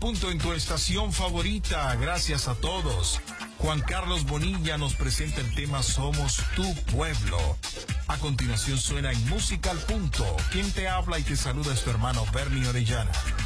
Punto en tu estación favorita. Gracias a todos. Juan Carlos Bonilla nos presenta el tema Somos tu Pueblo. A continuación suena en Música al Punto. Quien te habla y te saluda es tu hermano Bernie Orellana.